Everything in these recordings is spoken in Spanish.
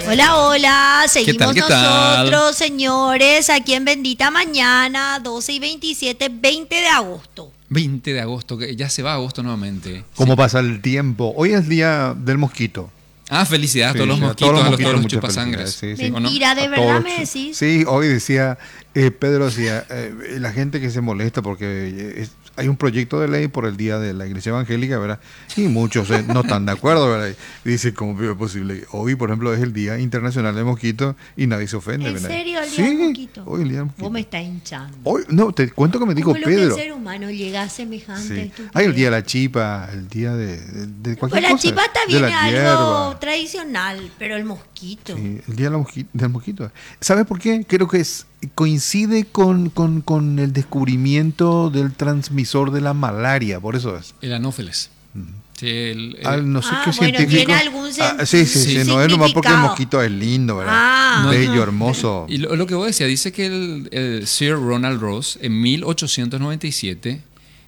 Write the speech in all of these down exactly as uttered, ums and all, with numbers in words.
Hola, hola, seguimos ¿Qué tal, qué tal? nosotros, señores, aquí en Bendita Mañana, doce y veintisiete, veinte de agosto. veinte de agosto, que ya se va agosto nuevamente. ¿Cómo Sí. pasa el tiempo? Hoy es día del mosquito. Ah, Sí, felicidades a todos los sí, a mosquitos, todos los a los, mosquitos, todos los muchas chupasangres. felicidades, sí, sí. ¿O no? Mentira, ¿de A verdad todos me los- decís? Sí, hoy decía, eh, Pedro decía, eh, la gente que se molesta porque eh, es- hay un proyecto de ley por el día de la Iglesia Evangélica, ¿verdad? Y muchos eh, no están de acuerdo, ¿verdad? Y dice, ¿cómo es posible? Hoy, por ejemplo, es el Día Internacional del Mosquito y nadie se ofende, ¿En ¿verdad? serio el Sí, día del mosquito? hoy el Día del Mosquito. Vos me estás hinchando. Hoy, no, te cuento que me dijo ¿Cómo lo que Pedro. el ser humano llega a semejante Sí. estupidez? Hay el Día de la Chipa, el Día de, de, de cualquier Pues la cosa. chipata de la viene algo hierba. tradicional, pero el mosquito. Sí, el día del mosquito, del mosquito. ¿Sabe por qué? Creo que es, coincide con, con, con el descubrimiento del transmisor de la malaria, por eso es. El anófeles. Sí, el- el- Al no sé Ah, qué bueno, científico. tiene algún Ah, sí, sí, sí, sen- no es nomás porque el significado. mosquito es lindo, ¿verdad? Ah, Bello, ajá. hermoso. y lo, lo que vos decías, dice que el, el Sir Ronald Ross en mil ochocientos noventa y siete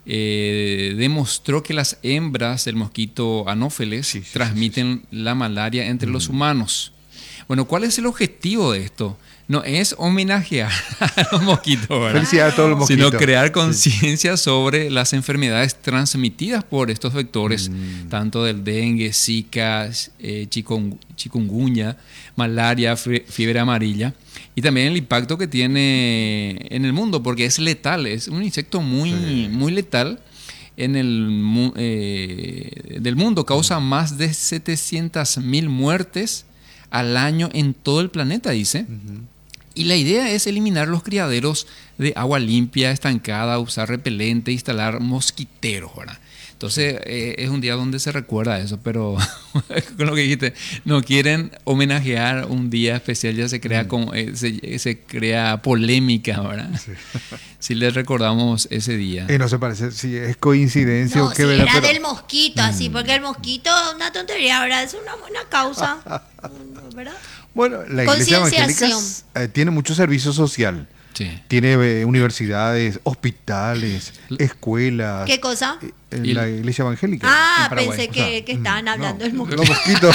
eh, demostró que las hembras del mosquito anófeles Sí, sí, sí, transmiten la malaria entre los humanos. Bueno, ¿cuál es el objetivo de esto? No es homenajear a los mosquitos, ¿verdad? Felicidades a todos los mosquitos. Sino crear conciencia sobre las enfermedades transmitidas por estos vectores, Mm. tanto del dengue, zika, eh, chikung- chikungunya, malaria, fie- fiebre amarilla, y también el impacto que tiene en el mundo, porque es letal, es un insecto muy, Sí. muy letal en el mu- eh, del mundo, causa más de setecientas mil muertes al año en todo el planeta, dice. Y la idea es eliminar los criaderos de agua limpia, estancada, usar repelente, instalar mosquiteros, ¿verdad? Entonces eh, es un día donde se recuerda eso, pero con lo que dijiste, no quieren homenajear un día especial, ya se crea, como, eh, se, se crea polémica, ¿verdad? Si les recordamos ese día. Y no se parece si es coincidencia No, o qué, si ¿verdad? era Pero- del mosquito, así, porque el mosquito es una tontería, ¿verdad? Es una buena causa, ¿verdad? Bueno, la Iglesia Evangélica Concienciación. eh, tiene mucho servicio social. Sí. Tiene eh, universidades, hospitales, escuelas. ¿Qué cosa? eh, En Y- la Iglesia Evangélica. Ah, en Paraguay. pensé O que, sea, que estaban hablando no, del mosquito. Los mosquitos.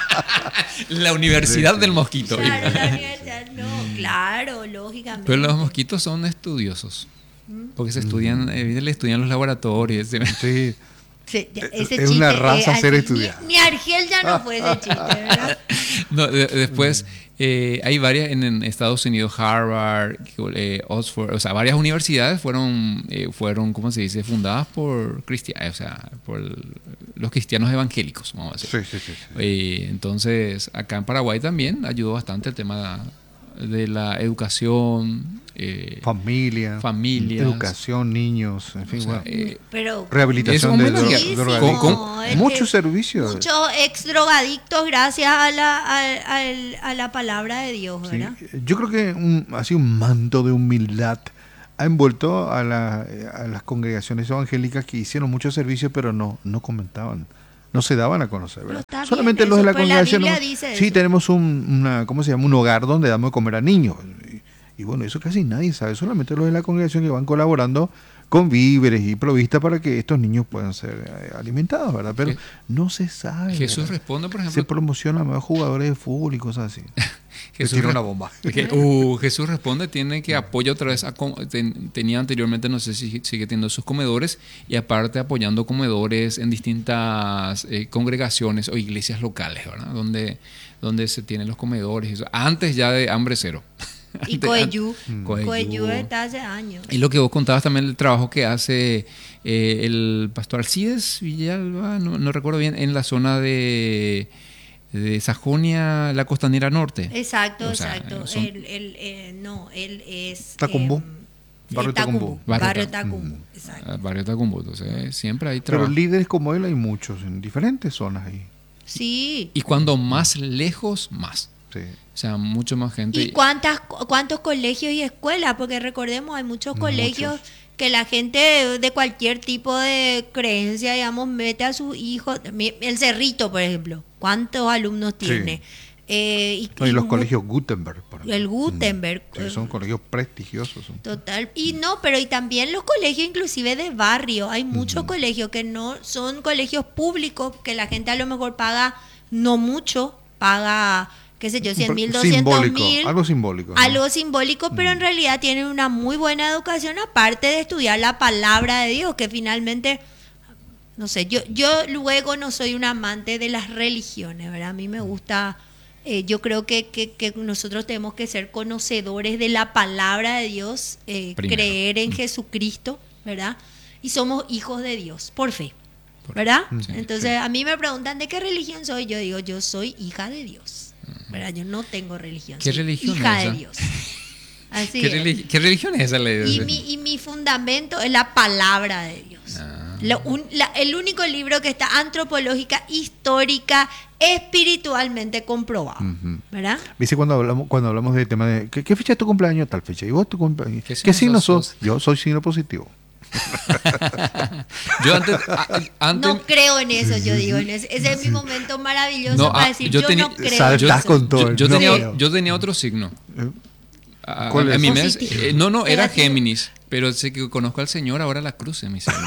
La Universidad Sí, sí. del Mosquito. Claro, la universidad, no, claro, lógicamente. Pero los mosquitos son estudiosos. Porque se estudian, eh, le estudian los laboratorios. se- Sí. Sí, ya, Es ese una chiste, raza así, ser ni- estudiada. Ni, Argel ya no fue ese chiste, ¿verdad? No, de- después eh, hay varias en, en Estados Unidos, Harvard, eh, Oxford, o sea, varias universidades fueron, eh, fueron, ¿cómo se dice?, fundadas por cristianos, o sea, por el- los cristianos evangélicos, vamos a decir. Sí, sí, sí, sí. Eh, entonces, acá en Paraguay también ayudó bastante el tema de la educación, eh, Familia, familias. educación, niños, en fin, o sea, bueno. eh, Pero Rehabilitación es de, un dro- homenaje. drogadictos. Con- con- el Muchos que- servicios. muchos ex drogadictos gracias a la, a, a- a la palabra de Dios, Sí. ¿verdad? Yo creo que un, así un manto de humildad ha envuelto a, la- a las congregaciones evangélicas que hicieron muchos servicios, pero no, no comentaban, no se daban a conocer, ¿verdad? Pero está Solamente bien los de eso, la pues la congregación. Biblia no- dice sí, eso. tenemos un, una, ¿cómo se llama? Un hogar donde damos de comer a niños. Y, y bueno, eso casi nadie sabe, solamente los de la congregación que van colaborando con víveres y provistas para que estos niños puedan ser eh, alimentados, ¿verdad? Pero Je- no se sabe. Jesús ¿verdad? responde, por Se ejemplo, promocionan más jugadores de fútbol y cosas así. Jesús tira re- una bomba. que, uh, Jesús responde, tiene que apoyar otra vez, a com- ten- tenía anteriormente, no sé si sigue teniendo sus comedores, y aparte apoyando comedores en distintas eh, congregaciones o iglesias locales, ¿verdad? Donde, donde se tienen los comedores, y eso. Antes ya de Hambre Cero. Y Antes- Coeyú. an- Coeyú está hace años. Y lo que vos contabas también, el trabajo que hace eh, el pastor Alcides Villalba, no, no recuerdo bien, en la zona de, de Sajonia, la costanera norte. Exacto, O sea, exacto. son- Él, él, eh, no, él es... Tacumbú. em, Barrio eh, Tacumbú. Barrio Barrio Ta- Tacumbú, exacto. Ah, Barrio Tacumbo, entonces siempre hay Pero trabajo. líderes como él hay muchos en diferentes zonas ahí. Sí. Y cuando más lejos, más. Sí. O sea, mucho más gente. ¿Y cuántas, cuántos colegios y escuelas? Porque recordemos, hay muchos Muchos. colegios que la gente de cualquier tipo de creencia, digamos, mete a sus hijos. Mi- El Cerrito, por ejemplo, ¿cuántos alumnos Sí. tiene? Eh, y, No, y y los mu- colegios Gutenberg. por ejemplo. El Gutenberg. Mm. Sí, son colegios prestigiosos. son. Total. Y no, pero y también los colegios inclusive de barrio. Hay muchos colegios que no son colegios públicos, que la gente a lo mejor paga no mucho, paga qué sé yo, cien mil, doscientos Simbólico, mil. algo simbólico. ¿no? Algo simbólico, pero en realidad tienen una muy buena educación, aparte de estudiar la palabra de Dios, que finalmente, no sé, yo, yo luego no soy un amante de las religiones, ¿verdad? A mí me gusta, eh, yo creo que, que, que nosotros tenemos que ser conocedores de la palabra de Dios, eh, creer en Jesucristo, ¿verdad? Y somos hijos de Dios, por fe, ¿verdad? Sí, Entonces, sí. a mí me preguntan de qué religión soy, yo digo, yo soy hija de Dios. ¿Verdad? Yo no tengo religión. ¿Qué soy religión hija es esa? de Dios. Así ¿Qué, es. religi- ¿Qué religión es esa? Le Y mi, y mi fundamento es la palabra de Dios. Ah. Lo- un- la- el único libro que está antropológica, histórica, espiritualmente comprobado. Ujú. ¿Verdad? ¿Viste cuando hablamos cuando hablamos del tema de ¿qué, qué fecha es tu cumpleaños? Tal fecha. ¿Y vos tu cumpleaños? ¿Qué ¿Qué, signo signo sos? sos? Yo soy signo positivo. Yo antes, a- antes No creo en eso, yo digo. En ese, ese es mi momento maravilloso No, para ah, decir, yo yo, tenía- no creo Saltás en eso. con todo. yo, yo No tenía, creo. yo tenía otro signo. ¿Eh? A, ¿Cuál a es? mí me- Positivo. eh, no, no, era Negativo. Géminis, pero sé que conozco al Señor, ahora la cruz es mi signo.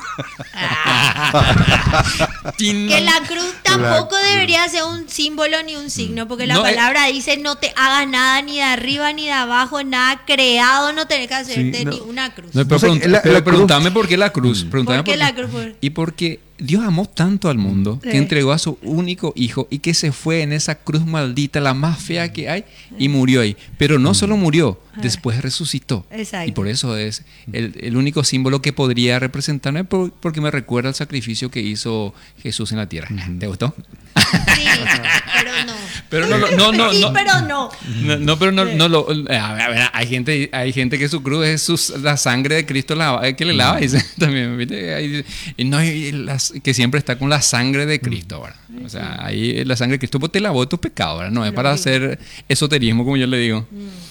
Tin. Que la cruz tampoco La cruz. debería ser un símbolo ni un signo, porque la No, eh. palabra dice no te hagas nada ni de arriba ni de abajo, nada creado, no tenés que hacerte Sí, no. ni una cruz. No, pero O sea, pregunt- la- pero la cruz- preguntame por qué la cruz. Preguntame ¿Por qué por la cruz? Por- Y porque Dios amó tanto al mundo que Sí. entregó a su único hijo y que se fue en esa cruz maldita, la más fea que hay, y murió ahí. Pero no solo murió, después resucitó. Exacto. Y por eso es el, el único símbolo que podría representarme por- porque me recuerda al sacrificio que hizo Jesús en la tierra. ¿Te gustó? Sí, pero no. Pero no, no, no, Sí, no. pero no. No, no, pero no, no lo. A ver, a ver, hay gente, hay gente que su cruz es su- la sangre de Cristo lava- que le lava, dice también, ¿viste? Hay- y no, y las- que siempre está con la sangre de Cristo, ¿verdad? O sea, ahí la sangre de Cristo pues, te lavó de tus pecados, ¿verdad? No es para hacer esoterismo, como yo le digo.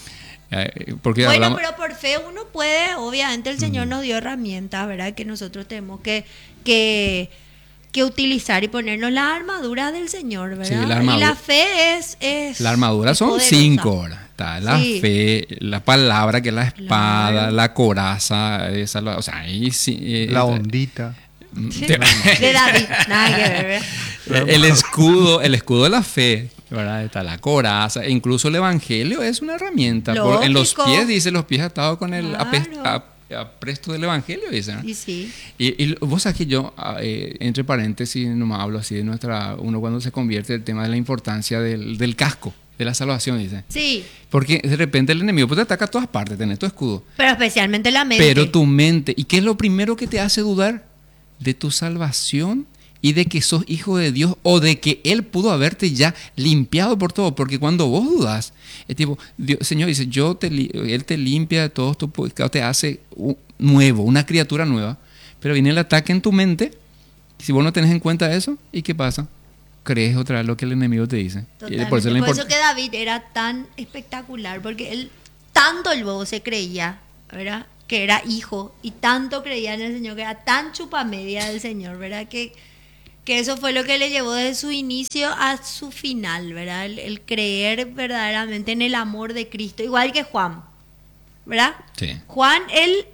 Eh, Porque Bueno, hablamos. pero por fe uno puede, obviamente el Señor nos dio herramientas, ¿verdad? Que nosotros tenemos que, que, que utilizar y ponernos las armaduras del Señor, ¿verdad? Sí, la y armadura. la fe es... es La armadura es son poderosa. cinco, ¿verdad? Está la Sí. fe, la palabra, que es la espada, Claro. la coraza, esa, la- o sea, ahí sí. eh, La eh, ondita. Sí, te- de David, nada que ver, ¿verdad? El escudo, el escudo de la fe, ¿verdad? Está la coraza, e incluso el evangelio es una herramienta. Por- en los Lógico. pies, dice, los pies atados con el Claro. apes- ap- apresto del evangelio, dice. ¿no? Y sí. Y, y vos sabés que yo, ah, eh, entre paréntesis, nomás hablo así de nuestra, uno cuando se convierte, el tema de la importancia del, del casco, de la salvación, dice. Sí, Porque de repente el enemigo pues, te ataca a todas partes, tenés tu escudo. pero especialmente la mente. Pero tu mente, ¿y qué es lo primero que te hace dudar? De tu salvación y de que sos hijo de Dios o de que Él pudo haberte ya limpiado por todo. Porque cuando vos dudas, es tipo, Dios, Señor dice, yo te, li- Él te limpia de todos tus pecados, te hace un- nuevo, una criatura nueva. Pero viene el ataque en tu mente, y si vos no tenés en cuenta eso, ¿y qué pasa? Crees otra vez lo que el enemigo te dice. Y Totalmente. por eso Por le eso, importa- que David era tan espectacular, porque él tanto luego se creía, ¿verdad? Que era hijo y tanto creía en el Señor, que era tan chupamedia del Señor, ¿verdad? Que, que eso fue lo que le llevó desde su inicio a su final, ¿verdad? El, el creer verdaderamente en el amor de Cristo, igual que Juan, ¿verdad? Sí. Juan, él,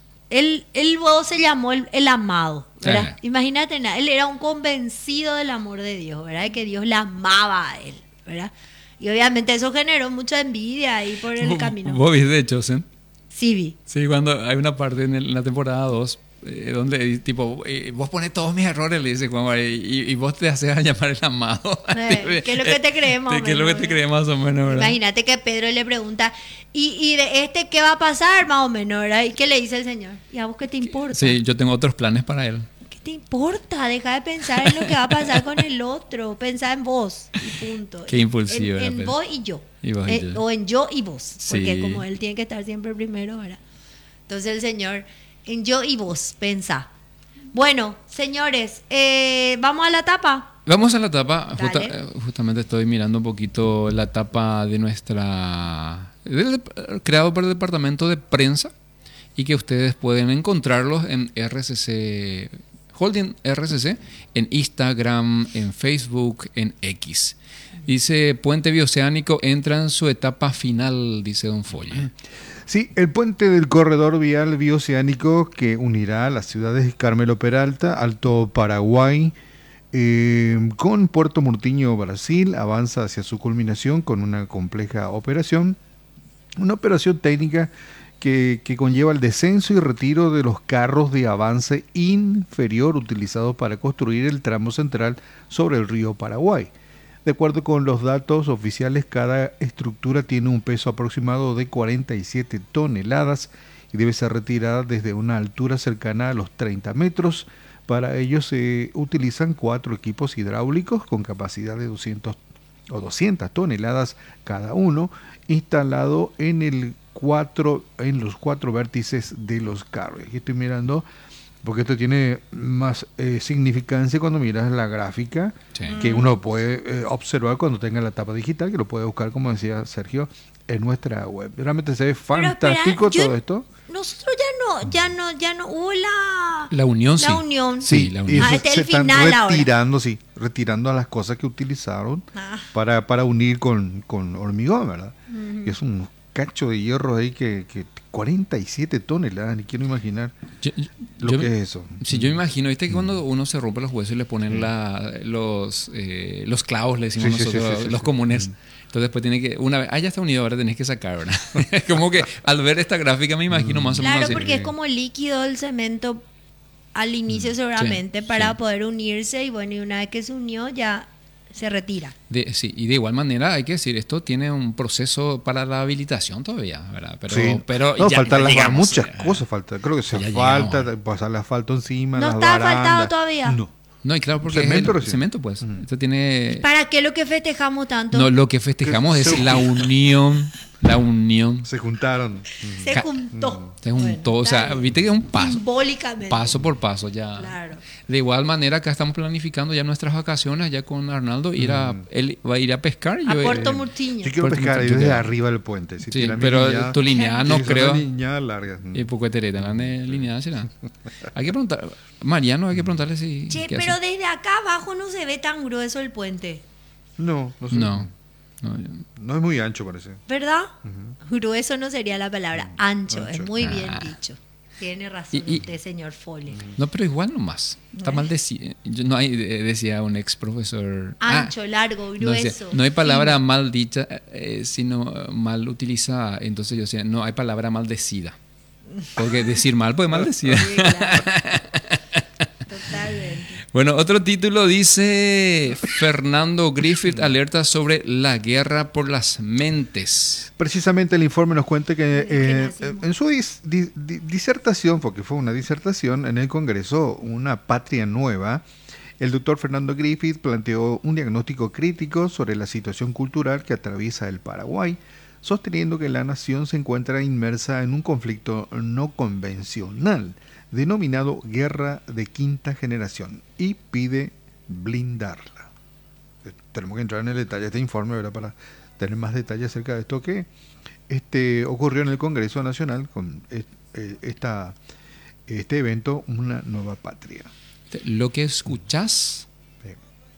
él, él luego se llamó el, el amado, ¿verdad? Sí. Imagínate, na- él era un convencido del amor de Dios, ¿verdad? De que Dios le amaba a él, ¿verdad? Y obviamente eso generó mucha envidia ahí por el camino. ¿Vos viste de Chosen? Sí, vi. Sí, cuando hay una parte en, el- en la temporada dos eh, donde tipo, eh, vos pones todos mis errores, le dice Juan María, y, y vos te haces a llamar el amado. Eh, ¿qué es lo que te crees más o ¿Qué es lo que menos, te crees más o menos, verdad? Imagínate que Pedro le pregunta, ¿y, y de este qué va a pasar más o menos, verdad? ¿Y qué le dice el Señor? ¿Y a vos qué te importa? Sí, yo tengo otros planes para él. ¿Qué te importa? Deja de pensar en lo que va a pasar con el otro. Pensá en vos y punto. Qué impulsivo En, era en Pedro. vos y yo. Y vos y Eh, yo. O en yo y vos. Porque Sí. como él tiene que estar siempre primero, ¿verdad? Entonces el Señor, en yo y vos, pensá. Bueno, señores, eh, vamos a la tapa. Vamos a la etapa, justa- Dale. eh, justamente estoy mirando un poquito la etapa de nuestra, del- creado por el departamento de prensa y que ustedes pueden encontrarlos en R C C, Holding R C C, en Instagram, en Facebook, en X. Dice, Puente Bioceánico entra en su etapa final, dice Don Folle. Sí, el puente del corredor vial bioceánico que unirá las ciudades Carmelo Peralta, Alto Paraguay, Eh, con Puerto Murtinho, Brasil, avanza hacia su culminación con una compleja operación, una operación técnica que, que conlleva el descenso y retiro de los carros de avance inferior utilizados para construir el tramo central sobre el río Paraguay. De acuerdo con los datos oficiales, cada estructura tiene un peso aproximado de cuarenta y siete toneladas y debe ser retirada desde una altura cercana a los treinta metros. Para ello se utilizan cuatro equipos hidráulicos con capacidad de doscientas o doscientas toneladas cada uno, instalado en, el cuatro, en los cuatro vértices de los carros. Aquí estoy mirando, porque esto tiene más eh, significancia cuando miras la gráfica, sí, que uno puede eh, observar cuando tenga la tapa digital, que lo puede buscar, como decía Sergio, en nuestra web. Realmente se ve fantástico. Espera, todo yo, esto. Nosotros ya no, ya no, ya no hubo la... La unión, la sí. unión. Sí, la unión. Ah, este se el están final retirando, ahora. sí, retirando las cosas que utilizaron ah. para, para unir con, con hormigón, ¿verdad? Uh-huh. Y es un cacho de hierro ahí que, que cuarenta y siete toneladas, ni quiero imaginar yo, yo, lo yo, que es eso. Sí, yo imagino, viste que cuando uno se rompe los huesos y le ponen la, los, eh, los clavos, le decimos sí, nosotros, sí, sí, sí, los sí, comunes. Sí. Entonces después tiene que, una vez, ah, ya está unido, ahora tenés que sacar, ¿verdad? Como que al ver esta gráfica me imagino más o menos claro, así. porque es como líquido el cemento al inicio seguramente sí, para sí. poder unirse y bueno, y una vez que se unió ya se retira. De, sí, y de igual manera hay que decir, esto tiene un proceso para la habilitación todavía, ¿verdad? Pero, sí. pero no, ya, faltan ya las, llegamos, muchas ya, cosas, falta, creo que se ya falta llegamos. pasarle asfalto encima, no las está barandas. faltado todavía. No. No, y claro, porque cemento, es el, cemento, pues. Uh-huh. Esto tiene... ¿Para qué lo que festejamos tanto? No, lo que festejamos es la unión, la unión. Se juntaron. Se juntó. Se juntó, bueno, o sea, bien. Viste que es un paso. Simbólicamente. Paso por paso ya. Claro. De igual manera, acá estamos planificando ya nuestras vacaciones, ya con Arnaldo, ir a, mm. él va a ir a pescar. A yo, Puerto eh, Murtinho. Yo quiero pescar ahí desde arriba del puente. Si sí, pero lineada, tu lineada no creo. Lineada larga. Y poco tereta, la lineada será. Hay que preguntar, Mariano, hay que preguntarle si... Che, pero hace? Desde acá abajo no se ve tan grueso el puente. No, no sé. No. No, no es muy ancho, parece. ¿Verdad? Uh-huh. Grueso no sería la palabra. Ancho, ancho. Es muy ah. bien dicho. Tiene razón y, y, usted, señor Fole. No, pero igual nomás. Está mal decía. No hay, decía un ex profesor. Ancho, ah, largo, grueso. No, decía, no hay palabra fino. Mal dicha, eh, sino mal utilizada. Entonces yo decía, no hay palabra maldecida. Porque decir mal, pues maldecida. Sí, claro. Totalmente. Bueno, otro título dice: Fernando Griffith alerta sobre la guerra por las mentes. Precisamente el informe nos cuenta que eh, en su dis, di, di, disertación, porque fue una disertación en el Congreso, Una Patria Nueva, el doctor Fernando Griffith planteó un diagnóstico crítico sobre la situación cultural que atraviesa el Paraguay, sosteniendo que la nación se encuentra inmersa en un conflicto no convencional, denominado Guerra de Quinta Generación, y pide blindarla. Tenemos que entrar en el detalle de este informe, ¿verdad?, para tener más detalles acerca de esto que este, ocurrió en el Congreso Nacional con esta, este evento, Una Nueva Patria. Lo que escuchás sí.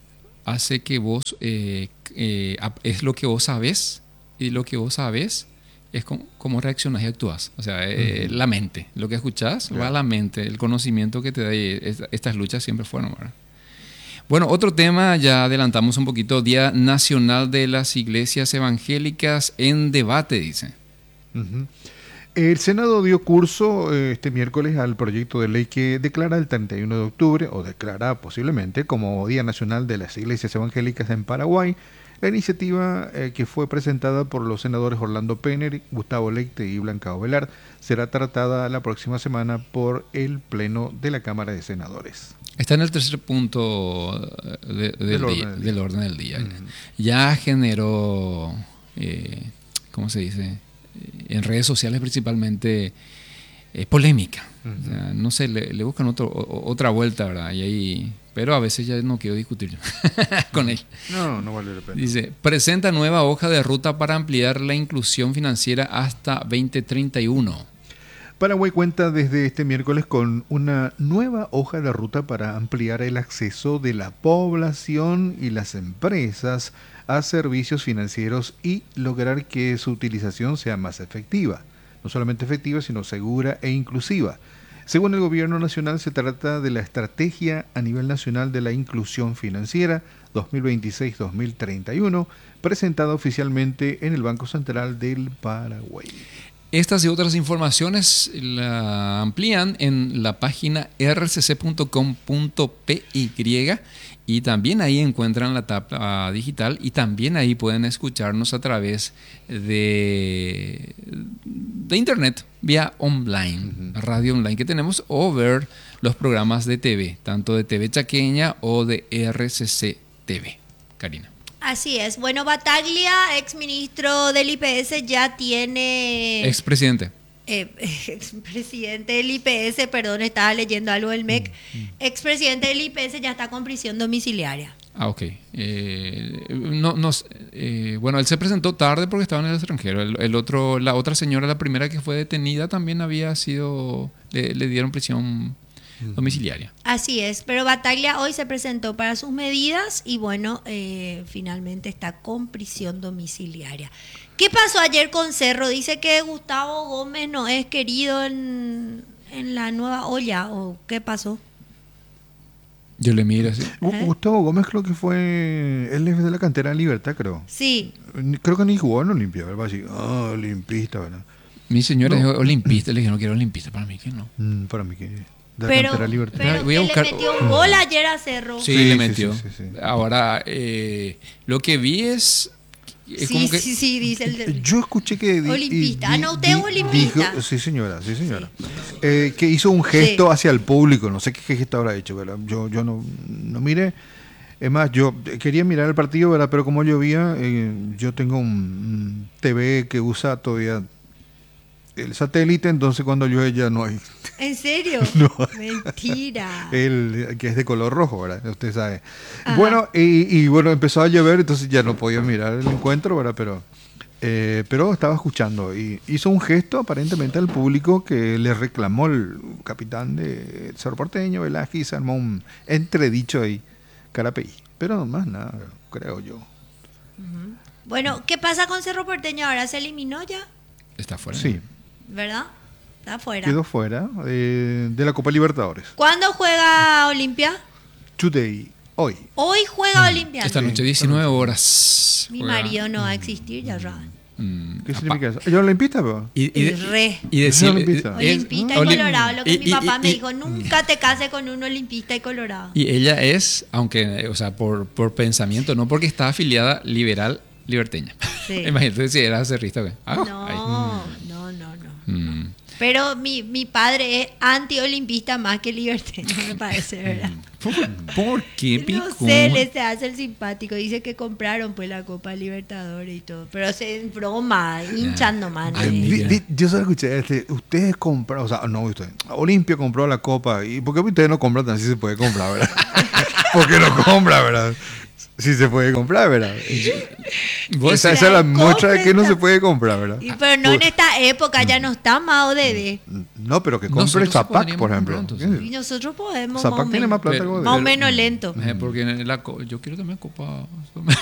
hace que vos, eh, eh, es lo que vos sabés, y lo que vos sabés es cómo, cómo reaccionas y actúas. O sea, eh, uh-huh. la mente. Lo que escuchás yeah. va a la mente. El conocimiento que te da. Y estas luchas siempre fueron, ¿verdad? Bueno, otro tema, ya adelantamos un poquito. Día Nacional de las Iglesias Evangélicas en debate, dice. Uh-huh. El Senado dio curso eh, este miércoles al proyecto de ley que declara el treinta y uno de octubre, o declara posiblemente, como Día Nacional de las Iglesias Evangélicas en Paraguay. La iniciativa eh, que fue presentada por los senadores Orlando Penner, Gustavo Leite y Blanca Ovelar será tratada la próxima semana por el Pleno de la Cámara de Senadores. Está en el tercer punto de, de, del, orden día, del, día. del orden del día. Uh-huh. Ya generó, eh, ¿cómo se dice? En redes sociales principalmente eh, polémica. Uh-huh. O sea, no sé, le, le buscan otro, o, otra vuelta, ¿verdad? Y ahí... Pero a veces ya no quiero discutir con él. No, no vale la pena. Dice, presenta nueva hoja de ruta para ampliar la inclusión financiera hasta veinte treinta y uno. Paraguay cuenta desde este miércoles con una nueva hoja de ruta para ampliar el acceso de la población y las empresas a servicios financieros y lograr que su utilización sea más efectiva. No solamente efectiva, sino segura e inclusiva. Según el gobierno nacional, se trata de la estrategia a nivel nacional de la inclusión financiera dos mil veintiséis a dos mil treinta y uno, presentada oficialmente en el Banco Central del Paraguay. Estas y otras informaciones la amplían en la página r c c punto com punto p y y también ahí encuentran la tabla digital y también ahí pueden escucharnos a través de, de internet, vía online, uh-huh. radio online que tenemos, o ver los programas de T V, tanto de T V Chaqueña o de R C C T V. Karina. Así es. Bueno, Battaglia, ex ministro del I P S, ya tiene... Expresidente. Eh, expresidente del I P S, perdón, estaba leyendo algo del M E C. Mm, mm. Expresidente del I P S ya está con prisión domiciliaria. Ah, ok. Eh, no, no, eh, bueno, él se presentó tarde porque estaba en el extranjero. El, el otro, la otra señora, la primera que fue detenida, también había sido... Le, le dieron prisión domiciliaria. Así es, pero Battaglia hoy se presentó para sus medidas y bueno, eh, finalmente está con prisión domiciliaria. ¿Qué pasó ayer con Cerro? Dice que Gustavo Gómez no es querido en, en la nueva olla, ¿o qué pasó? Yo le miro así. ¿Eh? Gustavo Gómez creo que fue, él es de la cantera de Libertad, creo. Sí. Creo que ni jugó en Olimpia, ¿verdad? Así, oh, olimpista, ¿verdad? Mi señora no. Es olimpista, le dije, no quiero olimpista, para mí que no. Mm, para mí que... Pero, pero Voy a buscar... le metió un gol ayer a Cerro. Sí, sí le metió. Sí, sí, sí, sí. Ahora, eh, lo que vi es... es sí, como que... sí, sí, dice el... De... Yo escuché que... Di, olimpista. Di, ah, no, usted es olimpista. Dijo, sí, señora, sí, señora. Sí. Eh, que hizo un gesto sí. hacia el público. No sé qué gesto habrá hecho, ¿verdad? Yo, yo no, no miré. Es más, yo quería mirar el partido, ¿verdad? Pero como llovía, eh, yo tengo un, un T V que usa todavía... el satélite, entonces cuando llueve ya no hay. ¿En serio? No. Mentira. El que es de color rojo, ¿verdad? Usted sabe. Ajá. Bueno, y, y bueno, empezó a llover, entonces ya no podía mirar el encuentro, ¿verdad? Pero, eh, pero estaba escuchando y hizo un gesto aparentemente al público que le reclamó el capitán de Cerro Porteño, Velázquez, y se armó un entredicho ahí, Carapey. Pero más nada, creo yo. Uh-huh. Bueno, ¿qué pasa con Cerro Porteño? ¿Ahora se eliminó ya? Está fuera. Sí. ¿Verdad? Está fuera. Quedó fuera eh, de la Copa Libertadores. ¿Cuándo juega Olimpia? Today, hoy. Hoy juega mm. Olimpia. Esta noche, diecinueve horas. Mi juega. marido no va a existir, ya sabes. Mm. ¿Qué significa eso? ¿Yo olimpista, pero? Y, y, y re. Y decir, olimpista. olimpista y colorado. Lo que y, mi papá y, me y, dijo, nunca te cases con un olimpista y colorado. Y ella es, aunque, o sea, por, por pensamiento, no porque está afiliada liberal liberteña. Sí. Imagínate si era cerrista. Ah, no, no, no, no, no. Mm. Pero mi, mi padre es anti-olimpista más que liberteño, me parece, ¿verdad? ¿Por, ¿por qué, Pico? No sé, le se hace el simpático. Dice que compraron pues la Copa Libertadores y todo. Pero se en broma, hinchan nomás. Ay, di, di, yo solo escuché, este, ustedes compraron, o sea, no, usted, Olimpia compró la Copa. ¿Y por qué ustedes no compran? Así se puede comprar, ¿verdad? ¿Por qué no compra, verdad? Sí se puede comprar, ¿verdad? Esa, esa es la muestra de que no se puede comprar, ¿verdad? Y pero no en esta época, ya no está más O D D. No, pero que compre Zapac, por ejemplo. Comprar, y nosotros podemos. Zapac tiene más plata que más o menos lento. Porque la, yo quiero también Copa.